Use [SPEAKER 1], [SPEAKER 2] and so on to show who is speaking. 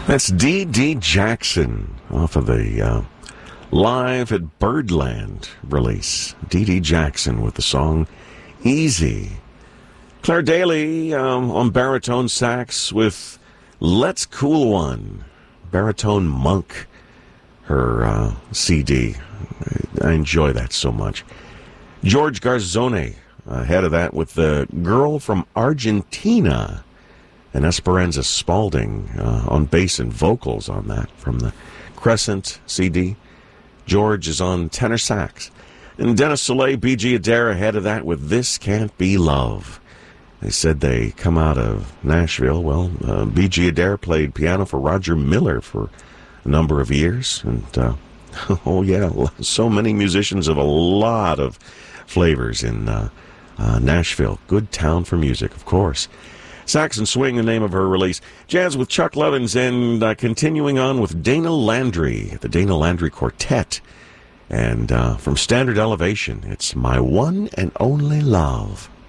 [SPEAKER 1] That's D.D. Jackson off of the Live at Birdland release. D.D. Jackson with the song Easy. Claire Daly on baritone sax with Let's Cool One. Baritone Monk, her CD. I enjoy that so much. George Garzone ahead of that with the Girl from Argentina. And Esperanza Spalding on bass and vocals on that from the Crescent CD. George is on tenor sax. And Dennis Soleil, B.G. Adair ahead of that with This Can't Be Love. They said they come out of Nashville. Well, B.G. Adair played piano for Roger Miller for a number of years. And, oh yeah, so many musicians of a lot of flavors in Nashville. Good town for music, of course. Saxon Swing, the name of her release. Jazz with Chuck Levins, and continuing on with Dana Landry, the Dana Landry Quartet. And from Standard Elevation, it's My One and Only Love.